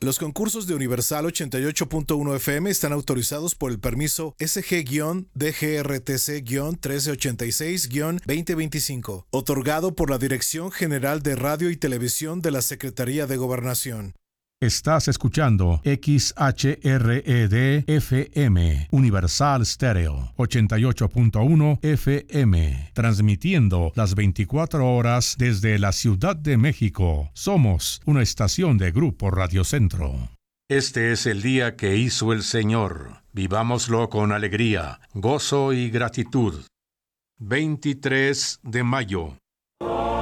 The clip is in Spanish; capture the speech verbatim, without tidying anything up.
Los concursos de Universal ochenta y ocho punto uno F M están autorizados por el permiso S G D G R T C trece ochenta y seis veinte veinticinco, otorgado por la Dirección General de Radio y Televisión de la Secretaría de Gobernación. Estás escuchando X H R E D F M, Universal Stereo, ochenta y ocho punto uno F M, transmitiendo las veinticuatro horas desde la Ciudad de México. Somos una estación de Grupo Radio Centro. Este es el día que hizo el Señor. Vivámoslo con alegría, gozo y gratitud. veintitrés de mayo.